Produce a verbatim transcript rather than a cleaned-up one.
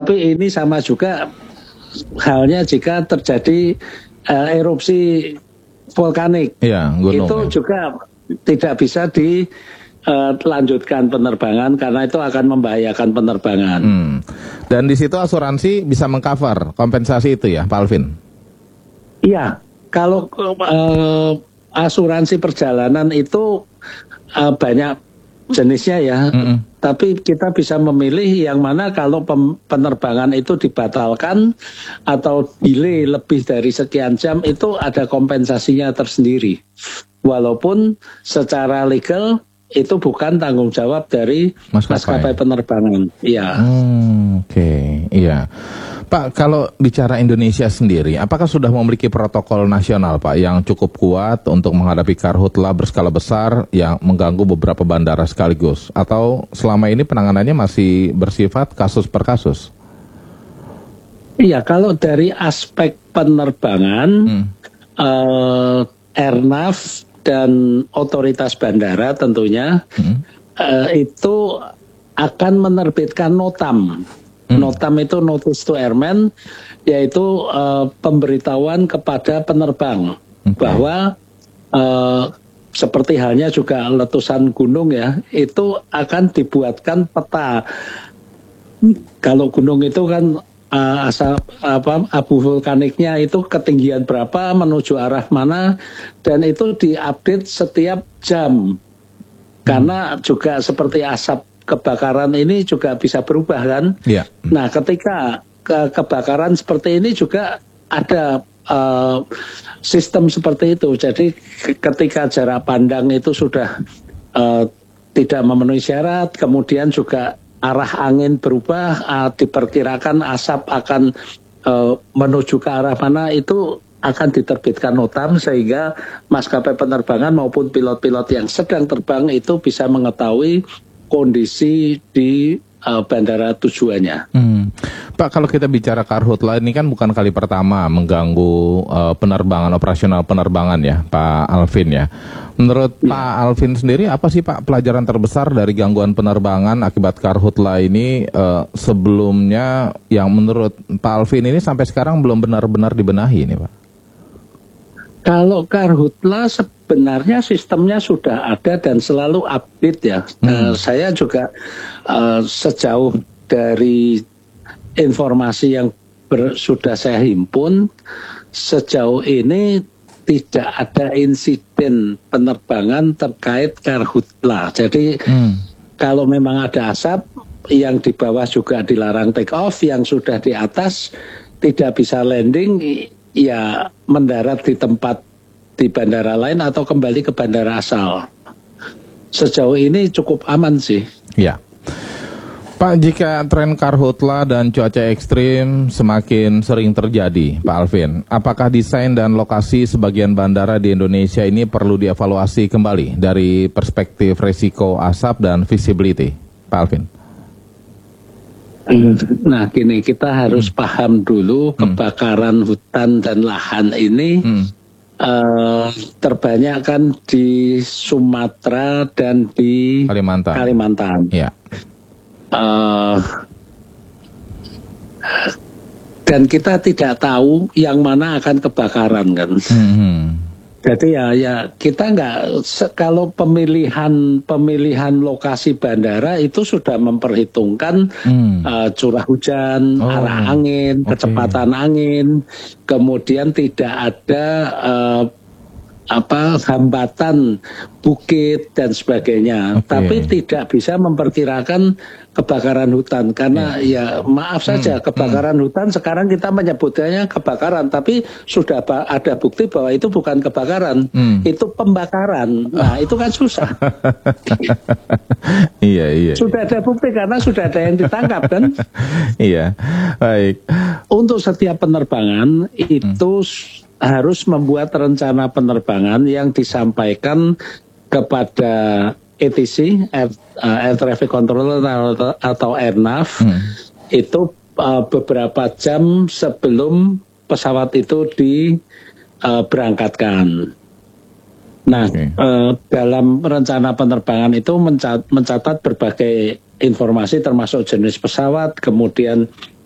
Tapi ini sama juga halnya jika terjadi uh, erupsi vulkanik. Ya, gunung, itu ya. juga tidak bisa dilanjutkan penerbangan karena itu akan membahayakan penerbangan. Hmm. Dan di situ asuransi bisa mengcover kompensasi itu ya, Pak Alvin? Iya, kalau uh, asuransi perjalanan itu uh, banyak jenisnya ya. Mm-mm. Tapi kita bisa memilih yang mana kalau penerbangan itu dibatalkan atau delay lebih dari sekian jam itu ada kompensasinya tersendiri. Walaupun secara legal itu bukan tanggung jawab dari maskapai, maskapai penerbangan. Iya. Hmm, Oke, okay. Iya. Pak, kalau bicara Indonesia sendiri, apakah sudah memiliki protokol nasional, Pak, yang cukup kuat untuk menghadapi karhutla berskala besar yang mengganggu beberapa bandara sekaligus? Atau selama ini penanganannya masih bersifat kasus per kasus? Iya, kalau dari aspek penerbangan, hmm. eh, Airnav dan otoritas bandara tentunya hmm. eh, itu akan menerbitkan notam. Hmm. Notam itu notice to airmen, yaitu uh, pemberitahuan kepada penerbang okay. bahwa uh, seperti halnya juga letusan gunung ya, itu akan dibuatkan peta. Kalau gunung itu kan uh, asap apa abu vulkaniknya itu ketinggian berapa menuju arah mana, dan itu diupdate setiap jam. Hmm. Karena juga seperti asap kebakaran ini juga bisa berubah kan. Yeah. Nah, ketika ke kebakaran seperti ini juga ada uh, sistem seperti itu. Jadi ketika jarak pandang itu sudah uh, tidak memenuhi syarat, kemudian juga arah angin berubah, uh, diperkirakan asap akan uh, menuju ke arah mana, itu akan diterbitkan notam sehingga maskapai penerbangan maupun pilot-pilot yang sedang terbang itu bisa mengetahui kondisi di uh, bandara tujuannya. Hmm. Pak, kalau kita bicara karhutla ini kan bukan kali pertama mengganggu uh, penerbangan, operasional penerbangan ya, Pak Alvin ya. Menurut ya. Pak Alvin sendiri, apa sih Pak pelajaran terbesar dari gangguan penerbangan akibat karhutla ini uh, sebelumnya yang menurut Pak Alvin ini sampai sekarang belum benar-benar dibenahi ini, Pak? Kalau karhutla sebenarnya sistemnya sudah ada dan selalu update ya. Hmm. Uh, saya juga uh, sejauh dari informasi yang ber, sudah saya himpun, sejauh ini tidak ada insiden penerbangan terkait karhutla. Jadi hmm. kalau memang ada asap, yang di bawah juga dilarang take off, yang sudah di atas tidak bisa landing, ya mendarat di tempat di bandara lain atau kembali ke bandara asal. Sejauh ini cukup aman sih. Ya. Pak, jika tren karhutla dan cuaca ekstrim semakin sering terjadi, Pak Alvin, apakah desain dan lokasi sebagian bandara di Indonesia ini perlu dievaluasi kembali dari perspektif resiko asap dan visibility, Pak Alvin? Nah, gini, kita harus hmm. paham dulu kebakaran hmm. hutan dan lahan ini hmm. uh, terbanyak kan di Sumatera dan di Kalimantan. Kalimantan. Ya. Uh, dan kita tidak tahu yang mana akan kebakaran kan. Hmm. Jadi ya, ya kita nggak, kalau pemilihan pemilihan lokasi bandara itu sudah memperhitungkan hmm. uh, curah hujan, oh, arah angin, okay. kecepatan angin, kemudian tidak ada uh, apa hambatan bukit dan sebagainya. Okay. Tapi tidak bisa memperkirakan kebakaran hutan karena yeah. ya maaf saja hmm. kebakaran hmm. hutan sekarang kita menyebutnya kebakaran, tapi sudah ada bukti bahwa itu bukan kebakaran, hmm. itu pembakaran. Nah itu kan susah. Iya iya. Sudah ada bukti karena sudah ada yang ditangkap kan. Iya. Baik. Untuk setiap penerbangan itu hmm. harus membuat rencana penerbangan yang disampaikan kepada A T C, Air, uh, Air Traffic Controller atau, atau Airnav, hmm. itu uh, beberapa jam sebelum pesawat itu diberangkatkan. Uh, nah, okay. uh, dalam rencana penerbangan itu mencat, mencatat berbagai informasi termasuk jenis pesawat, kemudian